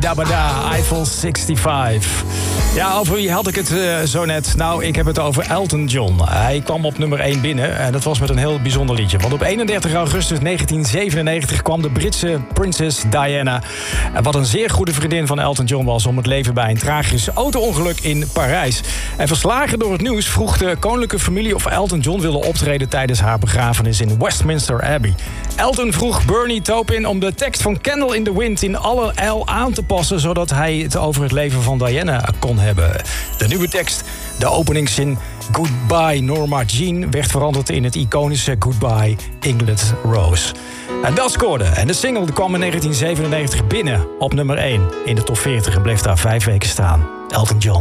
Dabada, Eiffel 65. Ja, over wie had ik het zo net? Nou, ik heb het over Elton John. Hij kwam op nummer 1 binnen en dat was met een heel bijzonder liedje. Want op 31 augustus 1997 kwam de Britse prinses Diana... wat een zeer goede vriendin van Elton John was... om het leven bij een tragisch auto-ongeluk in Parijs. En verslagen door het nieuws vroeg de koninklijke familie... of Elton John wilde optreden tijdens haar begrafenis in Westminster Abbey. Elton vroeg Bernie Taupin om de tekst van Candle in the Wind... in alle ijl aan te passen, zodat hij het over het leven van Diana kon hebben. De nieuwe tekst, de openingszin Goodbye Norma Jean... werd veranderd in het iconische Goodbye England Rose. En dat scoorde. En de single kwam in 1997 binnen op nummer 1 in de top 40... en bleef daar 5 weken staan. Elton John.